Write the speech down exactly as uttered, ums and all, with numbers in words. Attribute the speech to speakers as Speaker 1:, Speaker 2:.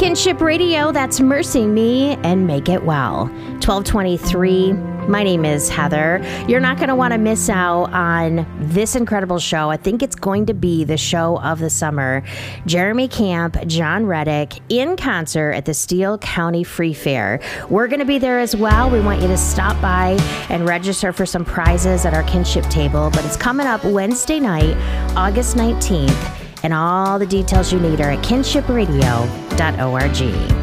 Speaker 1: Kinship Radio, that's Mercy Me and Make It Well. twelve twenty-three. My name is Heather. You're not going to want to miss out on this incredible show. I think it's going to be the show of the summer. Jeremy Camp, John Reddick in concert at the Steele County Free Fair. We're going to be there as well. We want you to stop by and register for some prizes at our Kinship table. But it's coming up Wednesday night, August nineteenth. And all the details you need are at kinship radio dot org.